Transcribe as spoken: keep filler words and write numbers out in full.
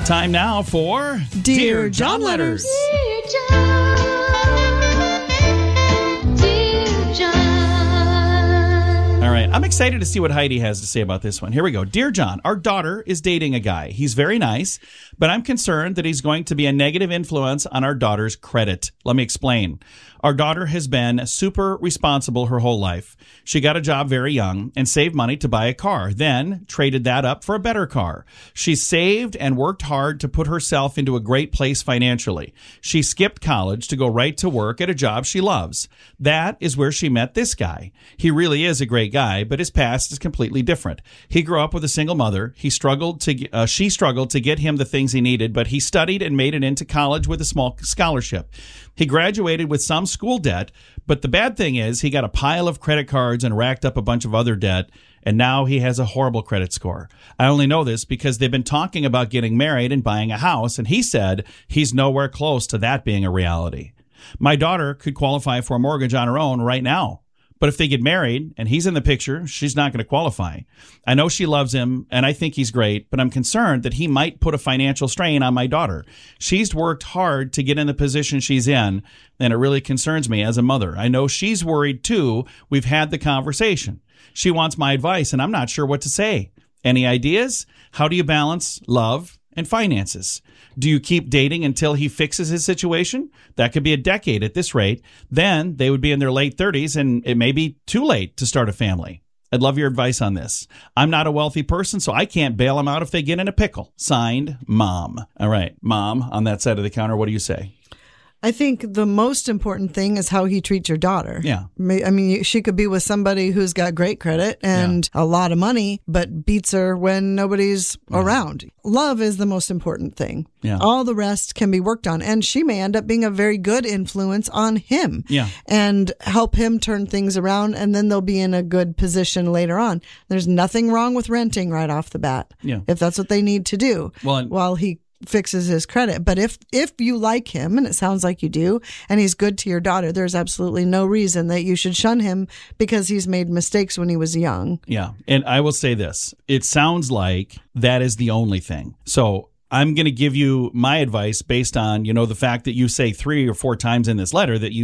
Time now for Dear John Letters. Dear John, Dear John. All right, I'm excited to see what Heidi has to say about this one. Here we go. Dear John, our daughter is dating a guy. He's very nice, but I'm concerned that he's going to be a negative influence on our daughter's credit. Let me explain. Our daughter has been super responsible her whole life. She got a job very young and saved money to buy a car, then traded that up for a better car. She saved and worked hard to put herself into a great place financially. She skipped college to go right to work at a job she loves. That is where she met this guy. He really is a great guy, but his past is completely different. He grew up with a single mother. He struggled to, uh, she struggled to get him the things he needed, but he studied and made it into college with a small scholarship. He graduated with some school debt, but the bad thing is he got a pile of credit cards and racked up a bunch of other debt, and now he has a horrible credit score. I only know this because they've been talking about getting married and buying a house, and he said he's nowhere close to that being a reality. My daughter could qualify for a mortgage on her own right now. But if they get married and he's in the picture, she's not going to qualify. I know she loves him and I think he's great, but I'm concerned that he might put a financial strain on my daughter. She's worked hard to get in the position she's in, and it really concerns me as a mother. I know she's worried too. We've had the conversation. She wants my advice and I'm not sure what to say. Any ideas? How do you balance love and finances? Do you keep dating until he fixes his situation? That could be a decade at this rate. Then they would be in their late thirties, and it may be too late to start a family. I'd love your advice on this. I'm not a wealthy person, so I can't bail them out if they get in a pickle. Signed, Mom. All right, Mom, on that side of the counter, what do you say? I think the most important thing is how he treats your daughter. Yeah. I mean, she could be with somebody who's got great credit and yeah. a lot of money, but beats her when nobody's yeah. around. Love is the most important thing. Yeah. All the rest can be worked on. And she may end up being a very good influence on him yeah. and help him turn things around. And then they'll be in a good position later on. There's nothing wrong with renting right off the bat. Yeah. If that's what they need to do well, and- while he fixes his credit. But if if you like him, and it sounds like you do, and he's good to your daughter, there's absolutely no reason that you should shun him because he's made mistakes when he was young. Yeah. And I will say this. It sounds like that is the only thing. So I'm going to give you my advice based on, you know, the fact that you say three or four times in this letter that you